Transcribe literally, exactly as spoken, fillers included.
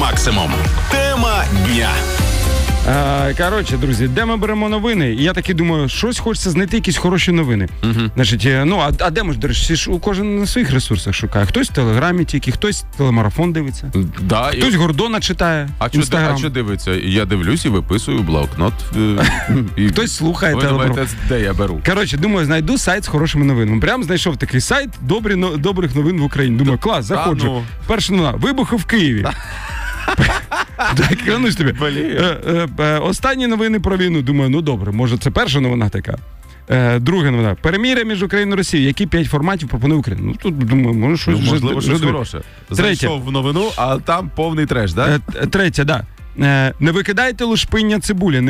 Максимум. Тема дня. А, коротше, друзі, де ми беремо новини? І я таки думаю, щось хочеться знайти, якісь хороші новини. Угу. Значить, ну, а, а де ми ж, до речі, ж у кожен на своїх ресурсах шукає. Хтось в Телеграмі тільки, хтось телемарафон дивиться, Да, хтось і... Гордона читає, А що, Інстаграм. а що дивиться? Я дивлюсь і виписую блокнот. І... Хтось слухає Ви телемарафон. думаєте, де я беру? Коротше, думаю, знайду сайт з хорошими новинами. Прям знайшов такий сайт добрі, но, добрих новин в Україні. Думаю, клас, заходжу. ну. Перша новина. Вибухи в Києві. Так, клянусь тобі. Е, е, е, останні новини про війну. Думаю, ну добре, може це перша новина така. Е, друга новина. Перемир'я між Україною і Росією. Які п'ять форматів пропонує Україна? Ну тут, думаю, може щось... Ну, можливо, вже, щось вже... хороше. Третє. Зайшов в новину, а там повний треш, так? Е, третє, да. Е, не викидайте лушпиння цибулі.